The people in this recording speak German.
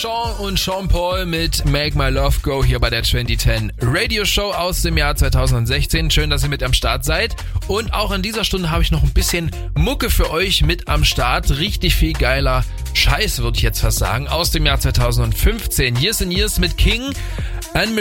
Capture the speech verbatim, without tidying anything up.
Sean und Sean Paul mit Make My Love Go hier bei der zwanzig zehn Radio Show aus dem Jahr zweitausendsechzehn. Schön, dass ihr mit am Start seid. Und auch in dieser Stunde habe ich noch ein bisschen Mucke für euch mit am Start. Richtig viel geiler Scheiß, würde ich jetzt fast sagen, aus dem Jahr zweitausendfünfzehn. Years and Years mit King.